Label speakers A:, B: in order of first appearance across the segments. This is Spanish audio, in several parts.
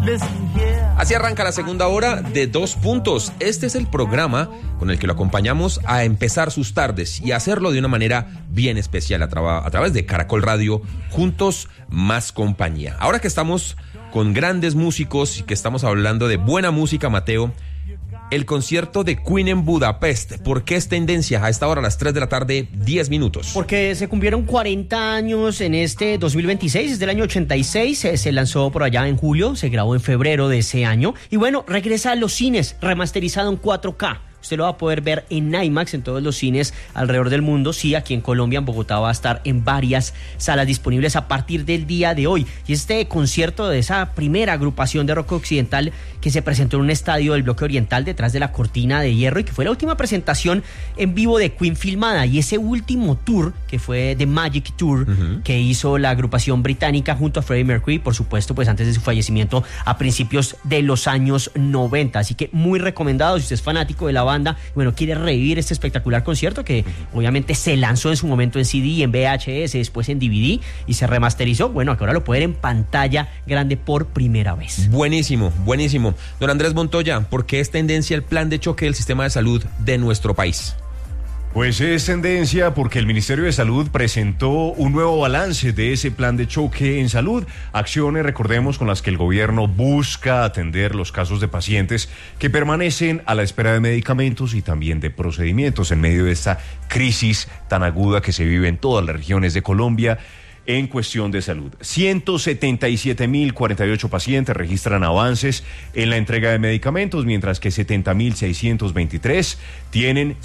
A: Así arranca la segunda hora de 2 Puntos. Este es el programa con el que lo acompañamos a empezar sus tardes y a hacerlo de una manera bien especial a través de Caracol Radio, juntos más compañía. Ahora que estamos con grandes músicos y que estamos hablando de buena música, Mateo, el concierto de Queen en Budapest, ¿por qué es tendencia a esta hora a las 3 de la tarde, 10 minutos?
B: Porque se cumplieron 40 años en este 2026, desde el año 86, se lanzó por allá en julio, se grabó en febrero de ese año, y bueno, regresa a los cines, remasterizado en 4K. Usted lo va a poder ver en IMAX en todos los cines alrededor del mundo. Sí, aquí en Colombia, en Bogotá, va a estar en varias salas disponibles a partir del día de hoy. Y este concierto de esa primera agrupación de rock occidental que se presentó en un estadio del bloque oriental detrás de la cortina de hierro y que fue la última presentación en vivo de Queen filmada. Y ese último tour, que fue The Magic Tour, que hizo la agrupación británica junto a Freddie Mercury, por supuesto, pues antes de su fallecimiento a principios de los años 90. Así que muy recomendado si usted es fanático de la banda, bueno, quiere revivir este espectacular concierto que obviamente se lanzó en su momento en CD, en VHS, después en DVD y se remasterizó. Bueno, que ahora lo puede ver en pantalla grande por primera vez.
A: Buenísimo, buenísimo. Don Andrés Montoya, ¿por qué es tendencia el plan de choque del sistema de salud de nuestro país?
C: Pues es tendencia porque el Ministerio de Salud presentó un nuevo balance de ese plan de choque en salud. Acciones, recordemos, con las que el gobierno busca atender los casos de pacientes que permanecen a la espera de medicamentos y también de procedimientos en medio de esta crisis tan aguda que se vive en todas las regiones de Colombia en cuestión de salud. 177.048 pacientes registran avances en la entrega de medicamentos, mientras que 70.623 tienen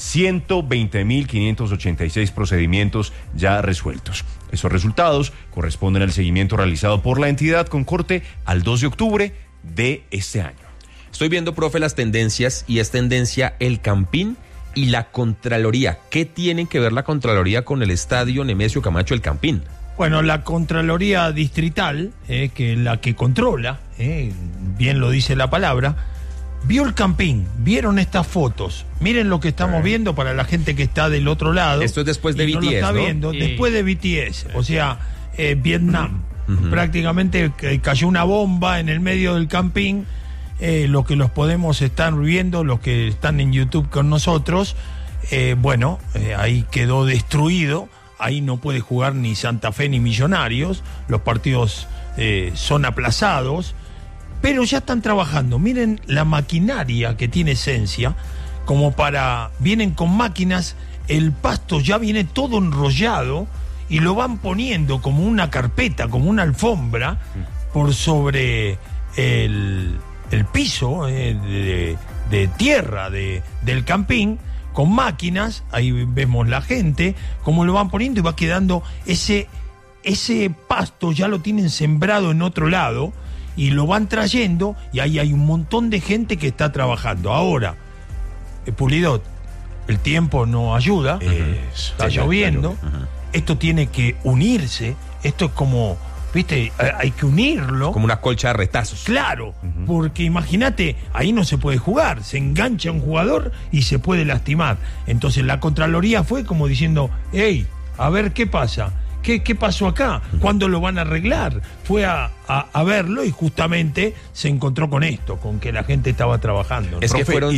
C: 120.586 procedimientos ya resueltos. Esos resultados corresponden al seguimiento realizado por la entidad con corte al 2 de octubre de este año.
A: Estoy viendo, profe, las tendencias y es tendencia el Campín y la Contraloría. ¿Qué tienen que ver la Contraloría con el estadio Nemesio Camacho El Campín?
D: Bueno, la Contraloría Distrital, que es la que controla, bien lo dice la palabra, vio el Campín, vieron estas fotos. Miren lo que estamos viendo para la gente que está del otro lado.
A: Esto es después de BTS,
D: no lo está
A: ¿no?
D: viendo, después de BTS, o sea, Vietnam. Prácticamente cayó una bomba en el medio del Campín. Los que los podemos estar viendo, los que están en YouTube con nosotros, ahí quedó destruido. Ahí no puede jugar ni Santa Fe ni Millonarios, los partidos son aplazados, pero ya están trabajando. Miren la maquinaria que tiene Esencia, vienen con máquinas, el pasto ya viene todo enrollado y lo van poniendo como una carpeta, como una alfombra, por sobre el piso de tierra del Campín, con máquinas. Ahí vemos la gente, cómo lo van poniendo y va quedando ese pasto, ya lo tienen sembrado en otro lado y lo van trayendo y ahí hay un montón de gente que está trabajando. Ahora, Pulidot, el tiempo no ayuda, está lloviendo, esto tiene que unirse, esto es como... ¿Viste? Hay que unirlo.
A: Como una colcha de retazos.
D: Claro, porque imagínate, ahí no se puede jugar, se engancha un jugador y se puede lastimar. Entonces la Contraloría fue como diciendo, hey, a ver qué pasa, qué pasó acá, ¿cuándo lo van a arreglar? Fue a verlo y justamente se encontró con esto, con que la gente estaba trabajando.
A: Es que fueron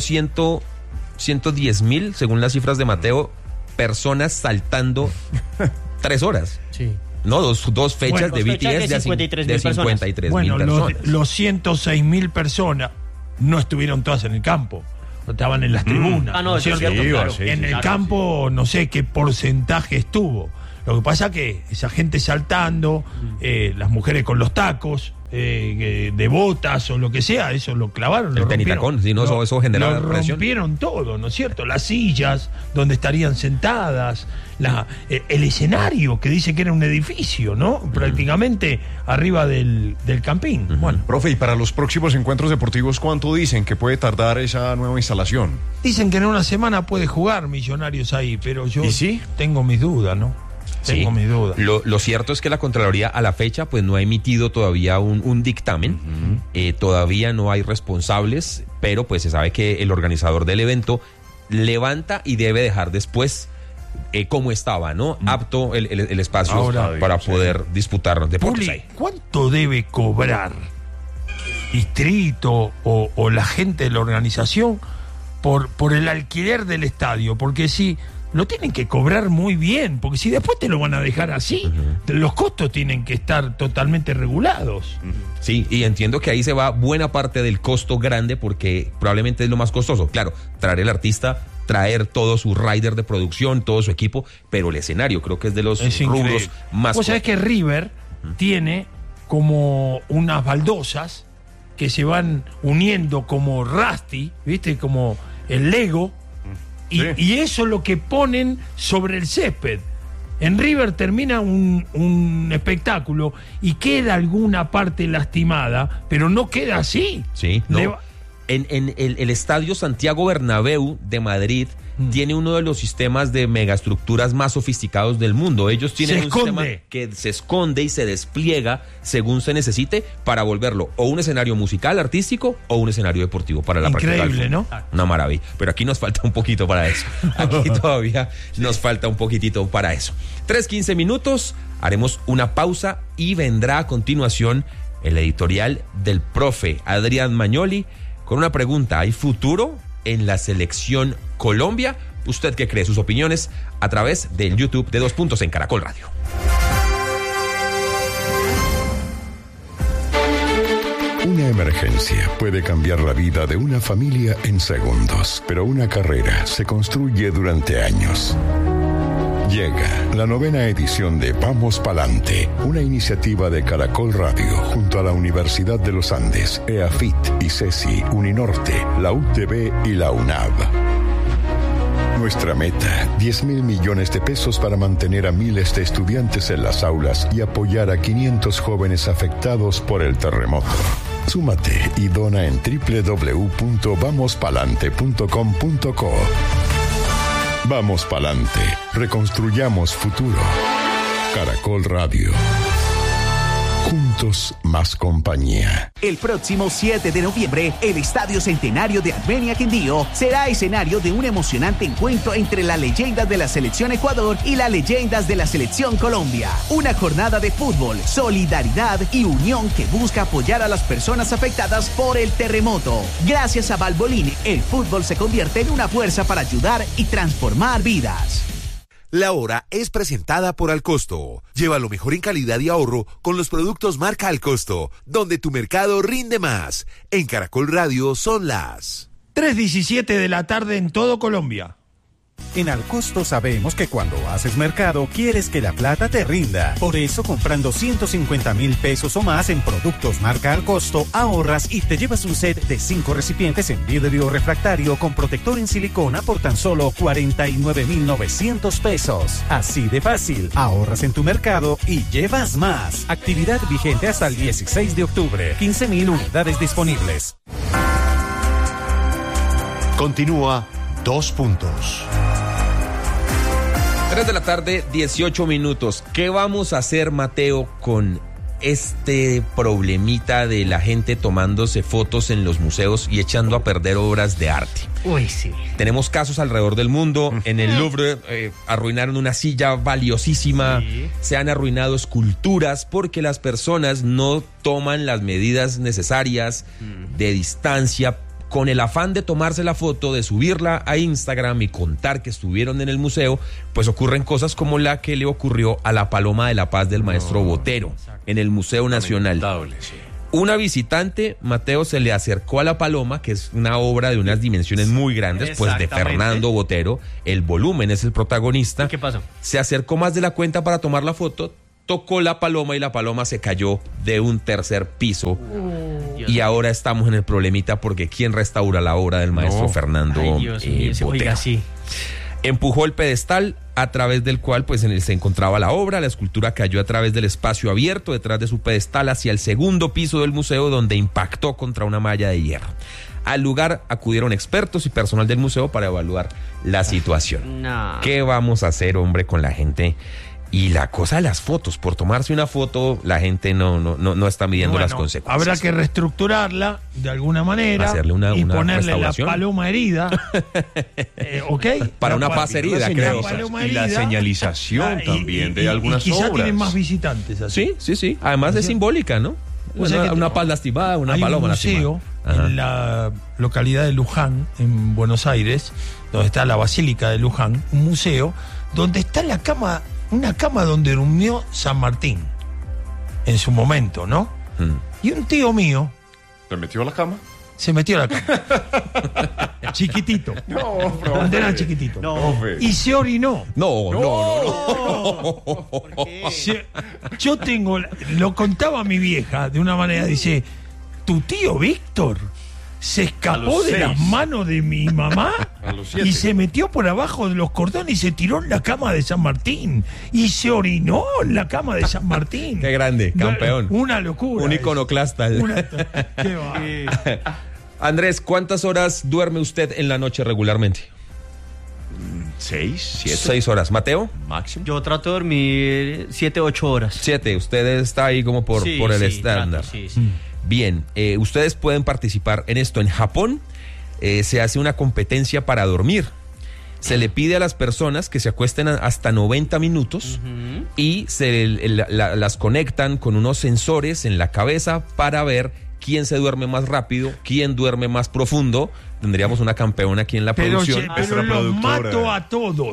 A: 110.000, según las cifras de Mateo, personas saltando 3 horas.
B: Sí.
A: No, dos fechas de BTS de 53.000
D: bueno,
A: personas.
D: los 106.000 personas no estuvieron todas en el campo, estaban en las tribunas.
B: No,
D: ¿cierto?
B: claro.
D: En el campo no sé qué porcentaje estuvo. Lo que pasa que esa gente saltando, las mujeres con los tacos, de botas o lo que sea, eso lo clavaron.
A: El tenitacón, si no, eso generaba presión.
D: Rompieron todo, ¿no es cierto? Las sillas donde estarían sentadas, el escenario que dice que era un edificio, ¿no? Prácticamente arriba del Campín. Bueno.
C: Profe, y para los próximos encuentros deportivos, ¿cuánto dicen que puede tardar esa nueva instalación?
D: Dicen que en una semana puede jugar Millonarios ahí, pero yo tengo mis dudas, ¿no? Tengo mi duda.
A: Lo cierto es que la Contraloría a la fecha pues no ha emitido todavía un dictamen, todavía no hay responsables, pero pues se sabe que el organizador del evento levanta y debe dejar después como estaba, ¿no? Apto el espacio para poder disputar deportes ahí.
D: ¿Cuánto debe cobrar distrito o la gente de la organización por el alquiler del estadio, porque si lo tienen que cobrar muy bien, porque si después te lo van a dejar así, los costos tienen que estar totalmente regulados.
A: Sí, y entiendo que ahí se va buena parte del costo grande, porque probablemente es lo más costoso. Claro, traer el artista, traer todo su rider de producción, todo su equipo, pero el escenario creo que es de los rubros más...
D: Vos sabés que River tiene como unas baldosas que se van uniendo como Rusty, ¿viste? Como el Lego, y eso es lo que ponen sobre el césped. En River termina un espectáculo y queda alguna parte lastimada, pero no queda así.
A: Sí, no. En el Estadio Santiago Bernabéu de Madrid tiene uno de los sistemas de megaestructuras más sofisticados del mundo. Ellos tienen un sistema que se esconde y se despliega según se necesite para volverlo o un escenario musical, artístico, o un escenario deportivo para la práctica del fútbol.
D: ¿No?
A: Una maravilla. Pero aquí nos falta un poquito para eso. Aquí todavía nos falta un poquitito para eso. 3:15 minutos, haremos una pausa y vendrá a continuación el editorial del profe Adrián Magnoli con una pregunta: ¿hay futuro en la selección Colombia? ¿Usted qué cree? Sus opiniones a través del YouTube de 2 Puntos en Caracol Radio.
E: Una emergencia puede cambiar la vida de una familia en segundos, pero una carrera se construye durante años. Llega la 9ª edición de Vamos Palante, una iniciativa de Caracol Radio junto a la Universidad de los Andes, EAFIT, ICESI, Uninorte, la UTB y la UNAV. Nuestra meta, 10.000 millones de pesos para mantener a miles de estudiantes en las aulas y apoyar a 500 jóvenes afectados por el terremoto. Súmate y dona en www.vamospalante.com.co. Vamos pa'lante, reconstruyamos futuro. Caracol Radio. Juntos más compañía.
F: El próximo 7 de noviembre, el Estadio Centenario de Armenia Quindío será escenario de un emocionante encuentro entre las leyendas de la Selección Ecuador y las leyendas de la Selección Colombia. Una jornada de fútbol, solidaridad y unión que busca apoyar a las personas afectadas por el terremoto. Gracias a Valvoline, el fútbol se convierte en una fuerza para ayudar y transformar vidas.
G: La hora es presentada por Alcosto. Lleva lo mejor en calidad y ahorro con los productos marca Alcosto, donde tu mercado rinde más. En Caracol Radio son las
D: 3:17 de la tarde en todo Colombia.
H: En Alcosto sabemos que cuando haces mercado quieres que la plata te rinda. Por eso, comprando 150.000 pesos o más en productos marca Alcosto, ahorras y te llevas un set de 5 recipientes en vidrio refractario con protector en silicona por tan solo 49.900 pesos. Así de fácil, ahorras en tu mercado y llevas más. Actividad vigente hasta el 16 de octubre. 15.000 unidades disponibles.
C: Continúa 2 Puntos.
A: 3 de la tarde, 18 minutos. ¿Qué vamos a hacer, Mateo, con este problemita de la gente tomándose fotos en los museos y echando a perder obras de arte?
B: Uy, sí.
A: Tenemos casos alrededor del mundo. En el Louvre arruinaron una silla valiosísima. Sí. Se han arruinado esculturas porque las personas no toman las medidas necesarias de distancia, con el afán de tomarse la foto, de subirla a Instagram y contar que estuvieron en el museo. Pues ocurren cosas como la que le ocurrió a la Paloma de la Paz del maestro Botero en el Museo Nacional. Sí. Una visitante, Mateo, se le acercó a la Paloma, que es una obra de unas dimensiones muy grandes, pues de Fernando Botero. El volumen es el protagonista.
B: ¿Y qué pasó?
A: Se acercó más de la cuenta para tomar la foto, tocó la paloma y la paloma se cayó de un tercer piso. Y ahora estamos en el problemita porque ¿quién restaura la obra del maestro Fernando Botero?
B: Oiga, sí.
A: Empujó el pedestal a través del cual pues en él se encontraba la obra. La escultura cayó a través del espacio abierto detrás de su pedestal hacia el segundo piso del museo, donde impactó contra una malla de hierro. Al lugar acudieron expertos y personal del museo para evaluar la situación.
B: No.
A: ¿Qué vamos a hacer, hombre, con la gente? Y la cosa de las fotos, por tomarse una foto, la gente no está midiendo las consecuencias.
D: Habrá que reestructurarla de alguna manera,
A: hacerle una
D: ponerle la paloma herida, ¿ok?
A: Para una paz herida, creo.
C: Y la señalización también de algunas
D: y quizá
C: obras.
D: tienen más visitantes así.
A: Sí. Además es simbólica, ¿no? Una paz lastimada, una paloma lastimada.
D: Hay un museo en la localidad de Luján, en Buenos Aires, donde está la Basílica de Luján, un museo donde está una cama donde durmió San Martín en su momento, ¿no? Y un tío mío
C: ¿te metió a la cama?
D: se metió a la cama. Chiquitito.
C: No,
D: Cuando era chiquitito. Y se orinó.
A: No.
B: ¿Por qué?
D: Yo lo contaba mi vieja de una manera, dice, tu tío Víctor se escapó de las manos de mi mamá y se metió por abajo de los cordones y se tiró en la cama de San Martín y se orinó en la cama de San Martín.
A: Qué grande, campeón.
D: Una locura.
A: Un iconoclasta.
D: Qué va.
A: Andrés, ¿cuántas horas duerme usted en la noche regularmente?
C: 6, 7.
A: 6 horas. ¿Mateo?
C: Máximo.
B: Yo trato de dormir 7, 8 horas.
A: 7. Usted está ahí como por el estándar.
B: Sí.
A: Bien, ustedes pueden participar en esto. En Japón se hace una competencia para dormir. Se le pide a las personas que se acuesten hasta 90 minutos y las conectan con unos sensores en la cabeza para ver quién se duerme más rápido, quién duerme más profundo. Tendríamos una campeona aquí en la producción.
D: Pero los mato a todos.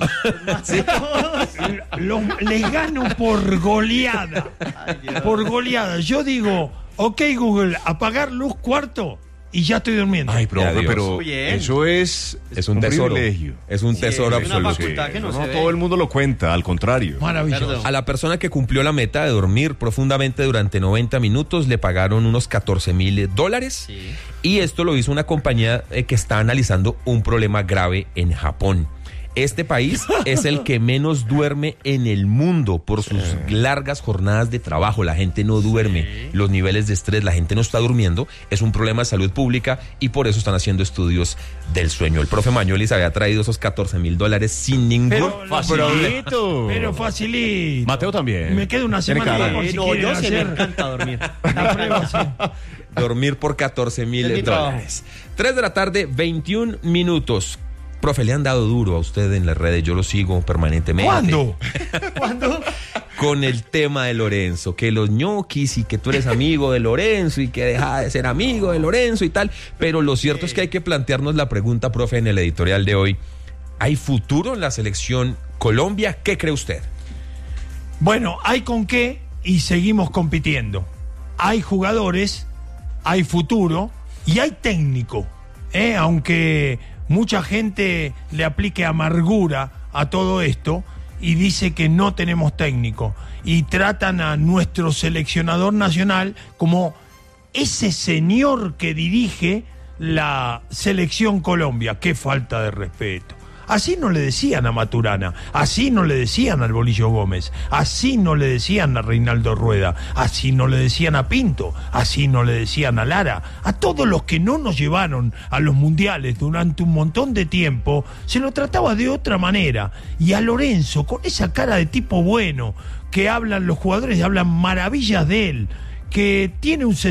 D: Les gano por goleada. Por goleada. Yo digo, ok Google, apagar luz cuarto y ya estoy durmiendo.
C: Ay, profe, pero
B: Bien.
C: eso es
A: un tesoro.
C: privilegio.
A: Es un tesoro
B: es una
A: absoluto.
B: facultad que no se ve.
C: Todo el mundo lo cuenta, al contrario.
D: Maravilloso.
B: Perdón.
A: A la persona que cumplió la meta de dormir profundamente durante 90 minutos le pagaron unos $14,000.
B: Sí.
A: Y esto lo hizo una compañía que está analizando un problema grave en Japón. Este país es el que menos duerme en el mundo por sus largas jornadas de trabajo. La gente no duerme, los niveles de estrés, la gente no está durmiendo. Es un problema de salud pública y por eso están haciendo estudios del sueño. El profe Mañolis había traído esos $14,000 sin ningún problema.
D: Pero facilito.
C: Mateo también.
D: Me queda una semana
C: cara.
D: por si
B: No,
D: quieren
B: yo sí me
D: hacer
B: encanta dormir.
D: la prueba. Sí.
A: Dormir por
B: Es mi
A: $14,000.
B: trabajo.
A: 3 de la tarde, 21 minutos. Profe, le han dado duro a usted en las redes, yo lo sigo permanentemente.
D: ¿Cuándo?
A: Con el tema de Lorenzo, que los ñoquis y que tú eres amigo de Lorenzo y que deja de ser amigo de Lorenzo y tal. Pero lo cierto es que hay que plantearnos la pregunta, profe, en el editorial de hoy. ¿Hay futuro en la selección Colombia? ¿Qué cree usted?
D: Bueno, hay con qué y seguimos compitiendo. Hay jugadores, hay futuro y hay técnico. Aunque mucha gente le aplique amargura a todo esto y dice que no tenemos técnico y tratan a nuestro seleccionador nacional como ese señor que dirige la selección Colombia. Qué falta de respeto. Así no le decían a Maturana, así no le decían al Bolillo Gómez, así no le decían a Reinaldo Rueda, así no le decían a Pinto, así no le decían a Lara. A todos los que no nos llevaron a los mundiales durante un montón de tiempo, se lo trataba de otra manera. Y a Lorenzo, con esa cara de tipo bueno, que hablan los jugadores, hablan maravillas de él, que tiene un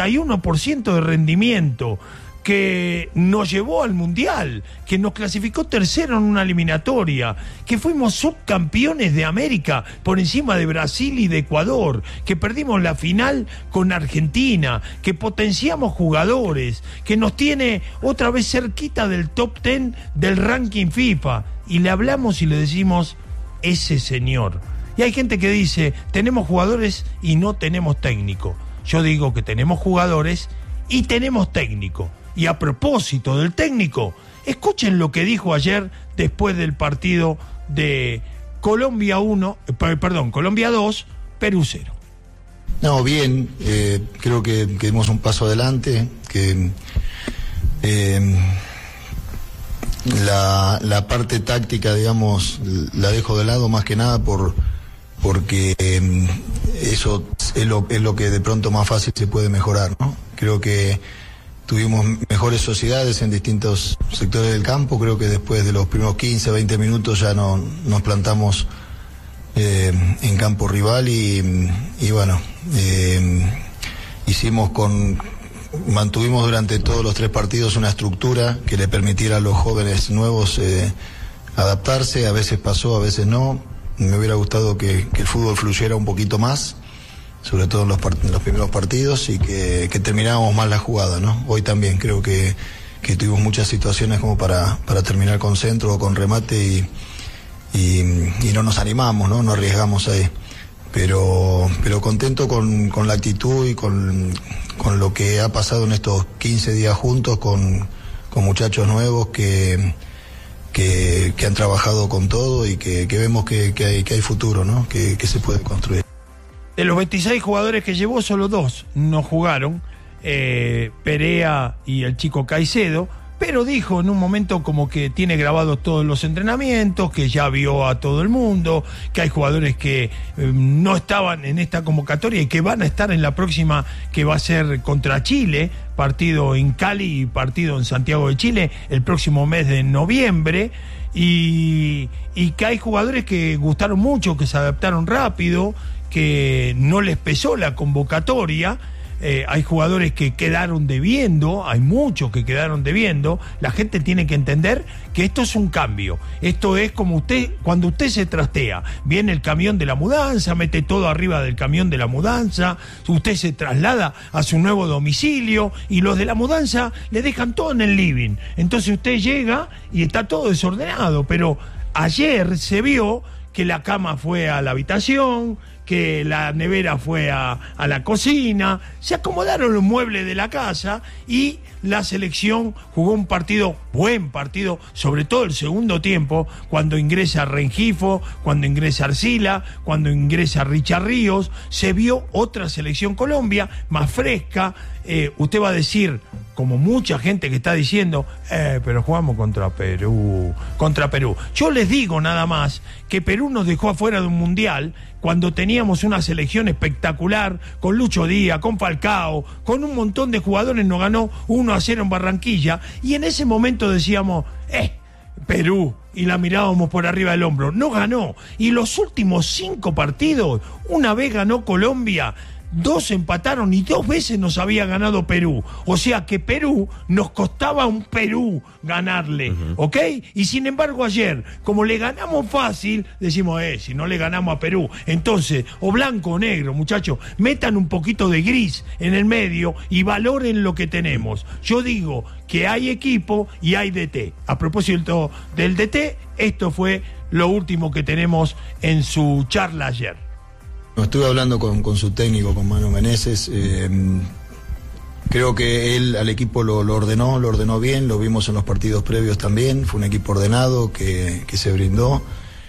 D: 61% de rendimiento, que nos llevó al Mundial, que nos clasificó tercero en una eliminatoria, que fuimos subcampeones de América por encima de Brasil y de Ecuador, que perdimos la final con Argentina, que potenciamos jugadores, que nos tiene otra vez cerquita del top 10 del ranking FIFA, y le hablamos y le decimos, ese señor. Y hay gente que dice, tenemos jugadores y no tenemos técnico. Yo digo que tenemos jugadores y tenemos técnico. Y a propósito del técnico, escuchen lo que dijo ayer después del partido de Colombia 2, Perú 0.
I: No, bien, creo que dimos un paso adelante, que la parte táctica, digamos, la dejo de lado más que nada porque eso es lo que de pronto más fácil se puede mejorar, ¿no? Creo que tuvimos mejores sociedades en distintos sectores del campo. Creo que después de los primeros 15, 20 minutos ya no nos plantamos en campo rival y bueno, mantuvimos durante todos los 3 partidos una estructura que le permitiera a los jóvenes nuevos adaptarse. A veces pasó, a veces no. Me hubiera gustado que el fútbol fluyera un poquito más. sobre todo en los primeros partidos, y que terminábamos mal la jugada, ¿no? Hoy también creo que tuvimos muchas situaciones como para terminar con centro o con remate y no nos animamos, ¿no? Arriesgamos ahí. Pero contento con la actitud y con lo que ha pasado en estos 15 días juntos con muchachos nuevos que han trabajado con todo y que vemos que hay futuro, ¿no? Que se puede construir.
D: De los 26 jugadores que llevó, solo 2 no jugaron, Perea y el chico Caicedo, pero dijo en un momento como que tiene grabados todos los entrenamientos, que ya vio a todo el mundo, que hay jugadores que no estaban en esta convocatoria y que van a estar en la próxima, que va a ser contra Chile, partido en Cali y partido en Santiago de Chile el próximo mes de noviembre, y que hay jugadores que gustaron mucho, que se adaptaron rápido, que no les pesó la convocatoria. Hay jugadores que quedaron debiendo, hay muchos que quedaron debiendo. La gente tiene que entender que esto es un cambio. Esto es como cuando usted se trastea, viene el camión de la mudanza, mete todo arriba del camión de la mudanza, usted se traslada a su nuevo domicilio y los de la mudanza le dejan todo en el living. Entonces usted llega y está todo desordenado, pero ayer se vio que la cama fue a la habitación, que la nevera fue a la cocina, se acomodaron los muebles de la casa y la selección jugó un buen partido, sobre todo el segundo tiempo, cuando ingresa Rengifo, cuando ingresa Arcila, cuando ingresa Richard Ríos. Se vio otra selección Colombia más fresca. Usted va a decir, como mucha gente que está diciendo, pero jugamos contra Perú. Yo les digo nada más que Perú nos dejó afuera de un mundial cuando teníamos una selección espectacular, con Lucho Díaz, con Falcao, con un montón de jugadores. Nos ganó 1-0 en Barranquilla, y en ese momento decíamos, Perú, y la mirábamos por arriba del hombro. No ganó, y los últimos 5 partidos, una vez ganó Colombia, 2 empataron y 2 veces nos había ganado Perú. O sea que Perú nos costaba un Perú ganarle, ¿ok? Y sin embargo ayer, como le ganamos fácil, decimos, si no le ganamos a Perú. Entonces, o blanco o negro, muchachos, metan un poquito de gris en el medio y valoren lo que tenemos. Yo digo que hay equipo y hay DT. A propósito del DT, esto fue lo último que tenemos en su charla ayer.
I: Estuve hablando con su técnico, con Manu Meneses. Creo que él al equipo lo ordenó bien, lo vimos en los partidos previos también. Fue un equipo ordenado que se brindó.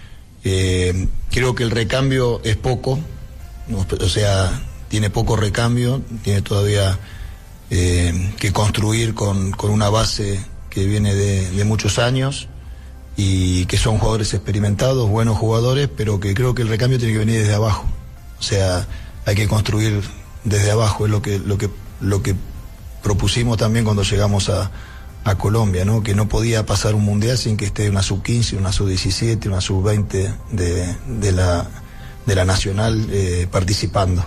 I: Creo que el recambio es poco, o sea, tiene poco recambio, tiene todavía que construir con una base que viene de muchos años y que son jugadores experimentados, buenos jugadores, pero que creo que el recambio tiene que venir desde abajo. O sea, hay que construir desde abajo, es lo que propusimos también cuando llegamos a Colombia, ¿no? Que no podía pasar un mundial sin que esté una sub-15, una sub-17, una sub-20 de la nacional participando.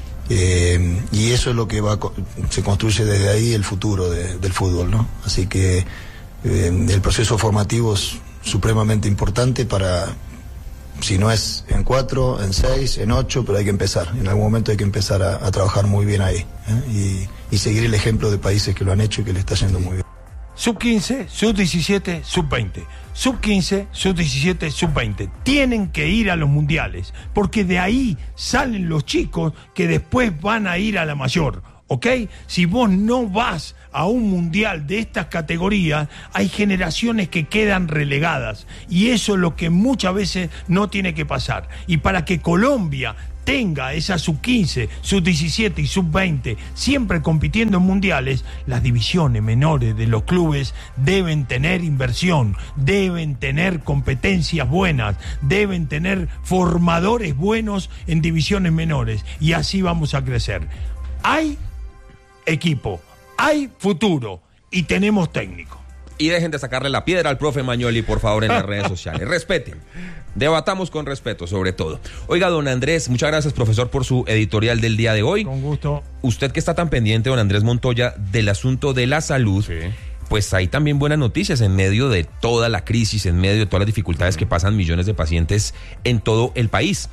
I: Y eso es lo que se construye desde ahí el futuro del fútbol, ¿no? Así que el proceso formativo es supremamente importante para... Si no es en 4, en 6, en 8, pero hay que empezar. En algún momento hay que empezar a trabajar muy bien ahí, y seguir el ejemplo de países que lo han hecho y que le está yendo muy bien.
D: Sub-15, sub-17, sub-20. Sub-15, sub-17, sub-20. Tienen que ir a los mundiales, porque de ahí salen los chicos que después van a ir a la mayor, ¿ok? Si vos no vas a un mundial de estas categorías, hay generaciones que quedan relegadas, y eso es lo que muchas veces no tiene que pasar. Y para que Colombia tenga esa sub-15, sub-17 y sub-20 siempre compitiendo en mundiales, las divisiones menores de los clubes deben tener inversión, deben tener competencias buenas, deben tener formadores buenos en divisiones menores, y así vamos a crecer. Hay equipo, hay futuro y tenemos técnico.
A: Y dejen de sacarle la piedra al profe Magnoli, por favor, en las redes sociales. Respeten. Debatamos con respeto, sobre todo. Oiga, don Andrés, muchas gracias, profesor, por su editorial del día de hoy.
D: Con gusto.
A: Usted que está tan pendiente, don Andrés Montoya, del asunto de la salud, sí, pues hay también buenas noticias en medio de toda la crisis, en medio de todas las dificultades que pasan millones de pacientes en todo el país.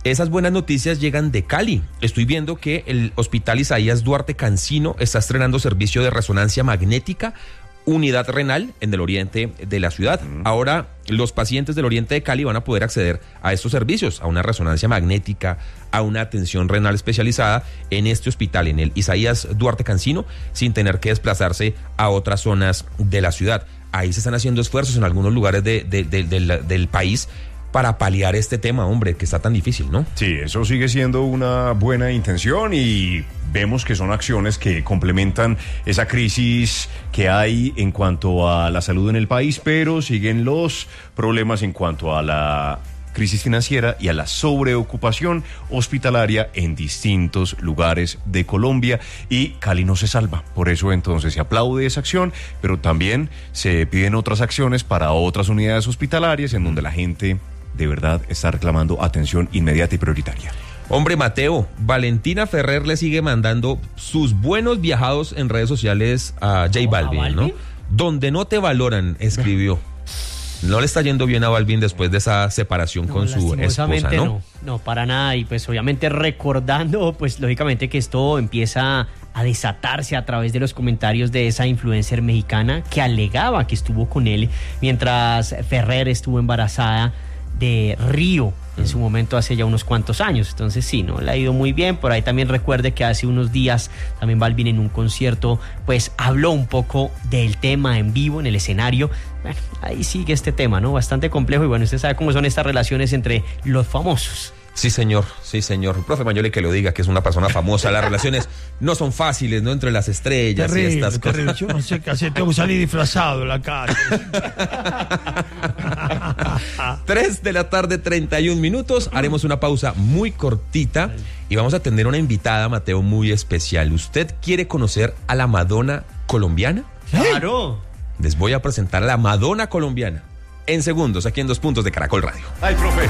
A: esas buenas noticias llegan de Cali. Estoy viendo que el Hospital Isaías Duarte Cancino está estrenando servicio de resonancia magnética, unidad renal en el oriente de la ciudad. Ahora los pacientes del oriente de Cali van a poder acceder a estos servicios, a una resonancia magnética, a una atención renal especializada en este hospital, en el Isaías Duarte Cancino, sin tener que desplazarse a otras zonas de la ciudad. Ahí se están haciendo esfuerzos en algunos lugares del país para paliar este tema, hombre, que está tan difícil, ¿no?
C: Sí, eso sigue siendo una buena intención y vemos que son acciones que complementan esa crisis que hay en cuanto a la salud en el país, pero siguen los problemas en cuanto a la crisis financiera y a la sobreocupación hospitalaria en distintos lugares de Colombia, y Cali no se salva. Por eso entonces se aplaude esa acción, pero también se piden otras acciones para otras unidades hospitalarias en donde la gente de verdad está reclamando atención inmediata y prioritaria.
A: Hombre, Mateo, Valentina Ferrer le sigue mandando sus buenos viajados en redes sociales a J Balvin, ¿no? Donde no te valoran, escribió. No le está yendo bien a Balvin después de esa separación con su esposa, ¿no?
B: No, para nada. Y pues obviamente recordando, pues lógicamente que esto empieza a desatarse a través de los comentarios de esa influencer mexicana que alegaba que estuvo con él mientras Ferrer estuvo embarazada de Río en su momento hace ya unos cuantos años. Entonces sí, no le ha ido muy bien. Por ahí también recuerde que hace unos días también Balvin en un concierto pues habló un poco del tema en vivo, en el escenario. Bueno, ahí sigue este tema, ¿no? Bastante complejo, y bueno, usted sabe cómo son estas relaciones entre los famosos.
A: Sí, señor, sí, señor. El profe Mayoli que lo diga, que es una persona famosa. Las relaciones no son fáciles, ¿no? Entre las estrellas
D: terrible,
A: y estas cosas.
D: Yo no sé qué hacer, tengo que salir disfrazado en la calle.
A: 3:31 p.m. Haremos una pausa muy cortita y vamos a tener una invitada, Mateo, muy especial. ¿Usted quiere conocer a la Madonna colombiana?
B: ¡Claro!
A: Les voy a presentar a la Madonna colombiana en segundos, aquí en 2 Puntos de Caracol Radio.
C: ¡Ay, profe!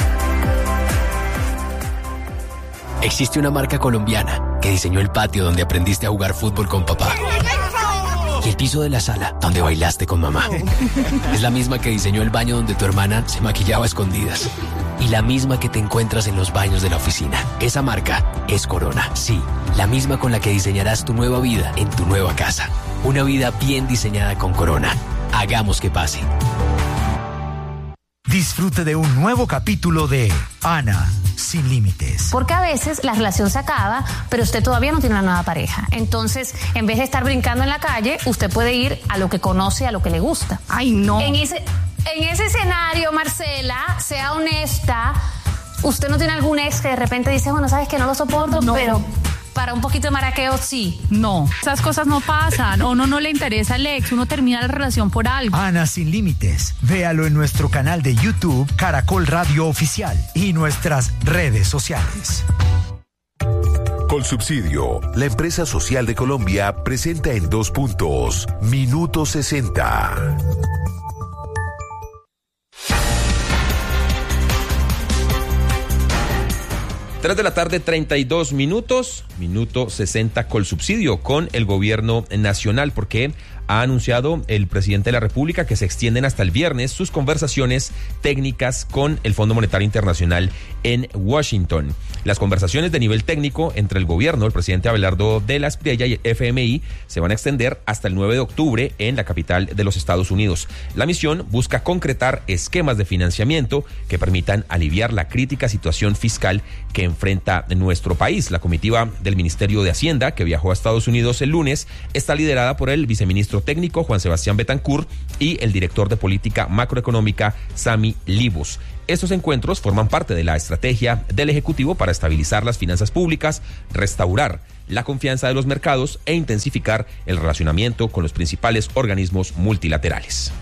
J: Existe una marca colombiana que diseñó el patio donde aprendiste a jugar fútbol con papá y el piso de la sala donde bailaste con mamá. Es la misma que diseñó el baño donde tu hermana se maquillaba a escondidas y la misma que te encuentras en los baños de la oficina. Esa marca es Corona. Sí, la misma con la que diseñarás tu nueva vida en tu nueva casa. Una vida bien diseñada con Corona. Hagamos que pase.
K: Disfrute de un nuevo capítulo de Ana sin límites.
L: Porque a veces la relación se acaba, pero usted todavía no tiene una nueva pareja. Entonces, en vez de estar brincando en la calle, usted puede ir a lo que conoce, a lo que le gusta.
M: Ay, no.
L: En ese escenario, Marcela, sea honesta. Usted no tiene algún ex que de repente dice, bueno, sabes que no lo soporto,
M: no,
L: pero para un poquito de maraqueo, sí.
M: No, esas cosas no pasan. A uno no le interesa el ex, uno termina la relación por algo.
K: Ana sin límites. Véalo en nuestro canal de YouTube, Caracol Radio Oficial, y nuestras redes sociales.
G: Colsubsidio, la empresa social de Colombia, presenta en 2 puntos, Minuto 60.
A: Tres de la tarde, 32 minutos, minuto 60 Colsubsidio con el gobierno nacional, porque ha anunciado el presidente de la República que se extienden hasta el viernes sus conversaciones técnicas con el Fondo Monetario Internacional en Washington. Las conversaciones de nivel técnico entre el gobierno, el presidente Abelardo de la Espriella y el FMI se van a extender hasta el 9 de octubre en la capital de los Estados Unidos. La misión busca concretar esquemas de financiamiento que permitan aliviar la crítica situación fiscal que enfrenta nuestro país. La comitiva del Ministerio de Hacienda, que viajó a Estados Unidos el lunes, está liderada por el viceministro técnico Juan Sebastián Betancourt y el director de política macroeconómica Sami Libus. Estos encuentros forman parte de la estrategia del Ejecutivo para estabilizar las finanzas públicas, restaurar la confianza de los mercados e intensificar el relacionamiento con los principales organismos multilaterales.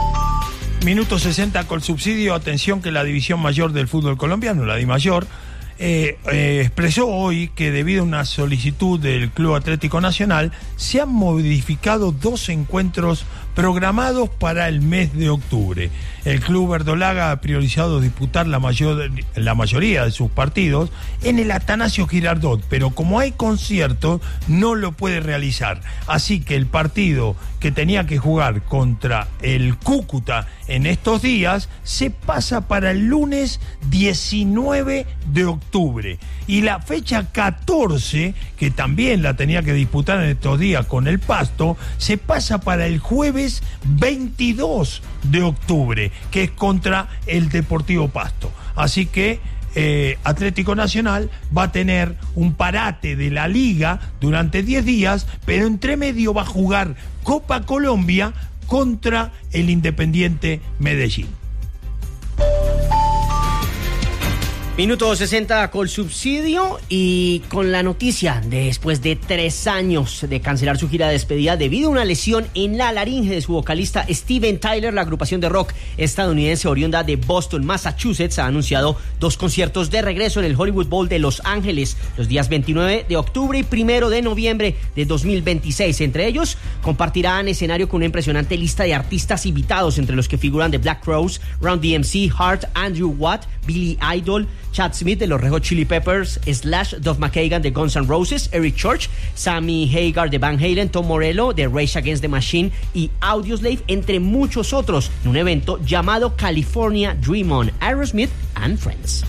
D: Minuto 60 Colsubsidio. Atención que la división mayor del fútbol colombiano, la DIMAYOR, expresó hoy que debido a una solicitud del Club Atlético Nacional se han modificado 2 encuentros programados para el mes de octubre. El club verdolaga ha priorizado disputar la mayoría de sus partidos en el Atanasio Girardot, pero como hay conciertos no lo puede realizar. Así que el partido que tenía que jugar contra el Cúcuta en estos días se pasa para el lunes 19 de octubre. Y la fecha 14, que también la tenía que disputar en estos días con el Pasto, se pasa para el jueves 22 de octubre, que es contra el Deportivo Pasto. Así que Atlético Nacional va a tener un parate de la liga durante 10 días, pero entre medio va a jugar Copa Colombia contra el Independiente Medellín.
B: Minuto 60 con Subsidio y con la noticia de después de 3 años de cancelar su gira de despedida debido a una lesión en la laringe de su vocalista Steven Tyler, la agrupación de rock estadounidense oriunda de Boston, Massachusetts, ha anunciado 2 conciertos de regreso en el Hollywood Bowl de Los Ángeles los días 29 de octubre y 1 de noviembre de 2026. Entre ellos, compartirán escenario con una impresionante lista de artistas invitados, entre los que figuran The Black Crowes, Run DMC, Heart, Andrew Watt, Billy Idol, Chad Smith de los Red Hot Chili Peppers, Slash, Duff McKagan de Guns N' Roses, Eric Church, Sammy Hagar de Van Halen, Tom Morello de Rage Against the Machine y Audioslave, entre muchos otros, en un evento llamado California Dream On, Aerosmith and Friends.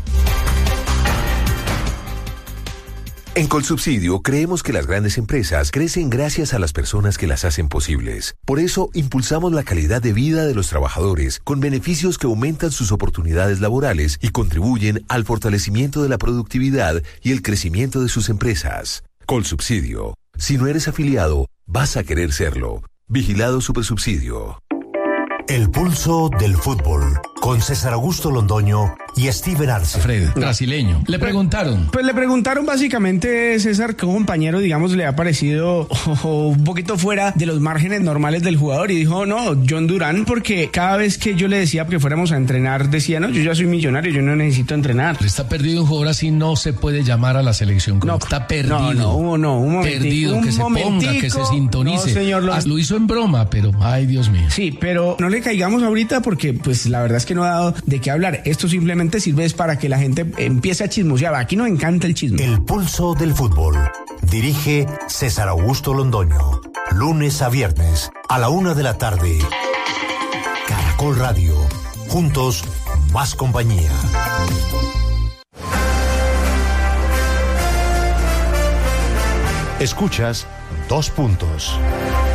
G: En Colsubsidio creemos que las grandes empresas crecen gracias a las personas que las hacen posibles. Por eso impulsamos la calidad de vida de los trabajadores con beneficios que aumentan sus oportunidades laborales y contribuyen al fortalecimiento de la productividad y el crecimiento de sus empresas. Colsubsidio. Si no eres afiliado, vas a querer serlo. Vigilado Supersubsidio.
N: El pulso del fútbol, con César Augusto Londoño y Steven Arce.
O: Alfredo, brasileño. Le preguntaron.
P: Pues le preguntaron básicamente, César, que un compañero, digamos, le ha parecido un poquito fuera de los márgenes normales del jugador, y dijo, no, John Durán, porque cada vez que yo le decía que fuéramos a entrenar, decía, no, yo ya soy millonario, yo no necesito entrenar.
O: Está perdido un jugador así, no se puede llamar a la selección. No, está perdido.
P: Un momentico.
O: Perdido, que se ponga, que se sintonice.
P: No, señor,
O: lo hizo en broma, pero, ay, Dios mío.
P: Sí, pero no le caigamos ahorita porque, pues, la verdad es que no ha dado de qué hablar. Esto simplemente sirve es para que la gente empiece a chismosear. Aquí nos encanta el chisme.
N: El pulso del fútbol. Dirige César Augusto Londoño. Lunes a viernes a la 1 de la tarde. Caracol Radio. Juntos, más compañía. Escuchas 2 puntos.